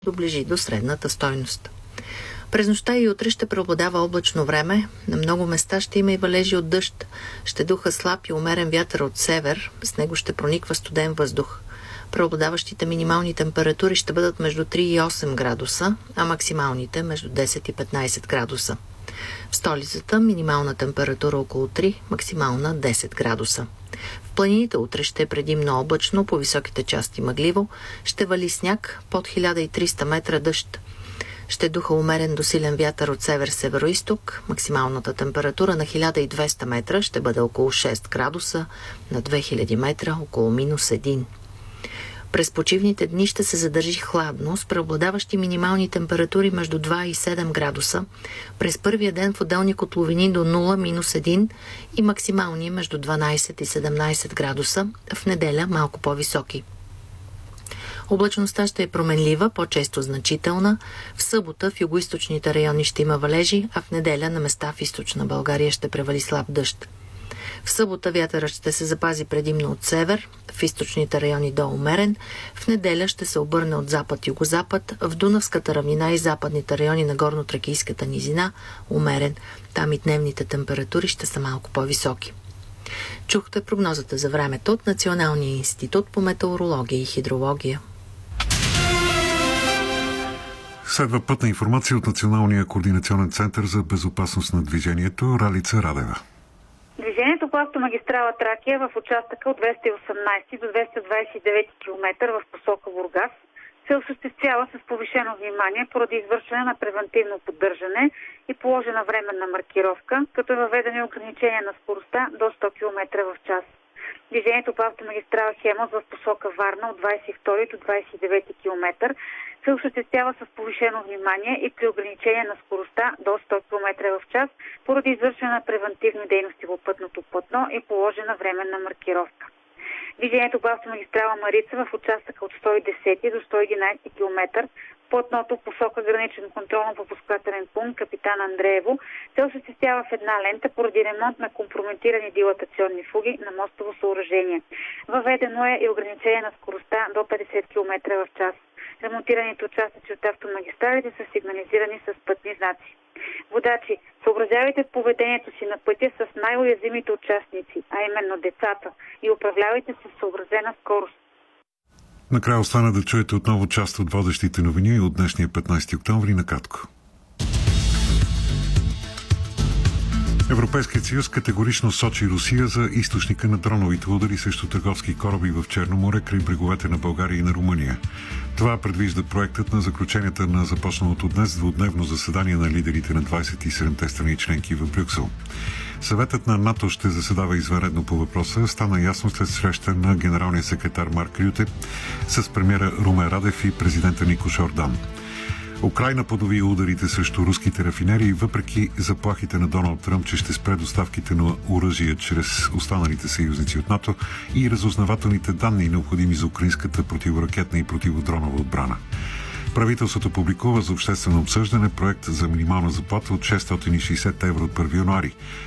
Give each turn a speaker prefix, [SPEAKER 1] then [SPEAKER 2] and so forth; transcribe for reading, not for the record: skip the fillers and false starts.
[SPEAKER 1] доближи до средната стойност. През нощта и утре ще преобладава облачно време. На много места ще има и валежи от дъжд. Ще духа слаб и умерен вятър от север. С него ще прониква студен въздух. Преобладаващите минимални температури ще бъдат между 3 и 8 градуса, а максималните между 10 и 15 градуса. В столицата минимална температура около 3, максимална 10 градуса. В планините утре ще е предимно облачно, по високите части мъгливо, ще вали сняг, под 1300 метра дъжд. Ще духа умерен до силен вятър от север-североизток. Максималната температура на 1200 метра ще бъде около 6 градуса, на 2000 метра около -1. През почивните дни ще се задържи хладно, с преобладаващи минимални температури между 2 и 7 градуса. През първия ден в отделни котловини до 0, -1 и максимални между 12 и 17 градуса. В неделя малко по-високи. Облачността ще е променлива, по-често значителна. В събота в югоизточните райони ще има валежи, а в неделя на места в източна България ще превали слаб дъжд. В събота вятърът ще се запази предимно от север, в източните райони до умерен. В неделя ще се обърне от запад-югозапад, в Дунавската равнина и западните райони на горно-тракийската низина умерен. Там и дневните температури ще са малко по-високи. Чухте прогнозата за времето от Националния институт по метеорология и хидрология.
[SPEAKER 2] Следва пътна информация от Националния координационен център за безопасност на движението. Ралица Радева.
[SPEAKER 3] Движението по автомагистрала Тракия в участъка от 218 до 229 км в посока Бургас се осъществява с повишено внимание поради извършване на превантивно поддържане и положена временна маркировка, като е въведено ограничение на скоростта до 100 км в час. Движението по автомагистрала Хемус в посока Варна от 22 до 29 км се осъществява с повишено внимание и при ограничение на скоростта до 100 км в час поради извършване на превантивни дейности по пътното платно и положена временна маркировка. Движението по автомагистрала Марица в участъка от 110 до 111 км платното посока граничен контролно-пропускателен пункт Капитан Андреево се осъществява в една лента поради ремонт на компрометирани дилатационни фуги на мостово съоръжение. Въведено е и ограничение на скоростта до 50 км в час. Ремонтираните участъци от автомагистралите са сигнализирани с пътни знаци. Водачи, съобразявайте поведението си на пътя с най-уязвимите участници, а именно децата, и управлявайте с съобразена скорост.
[SPEAKER 2] Накрая остана да чуете отново част от водещите новини от днешния 15 октомври накратко. Европейският съюз категорично сочи Русия за източника на дроновите удари срещу търговски кораби в Черно море край бреговете на България и на Румъния. Това предвижда проектът на заключенията на започналото днес двудневно заседание на лидерите на 27-те страни членки в Брюксел. Съветът на НАТО ще заседава извънредно по въпроса. Стана ясно след среща на генералния секретар Марк Рюте с премиера Румен Радев и президента Никош Ордан. Украйна поднови ударите срещу руските рафинерии, въпреки заплахите на Доналд Тръмп, че ще спре доставките на оръжие чрез останалите съюзници от НАТО и разузнавателните данни, необходими за украинската противоракетна и противодронова отбрана. Правителството публикува за обществено обсъждане проект за минимална заплата от 660 евро от 1 януари.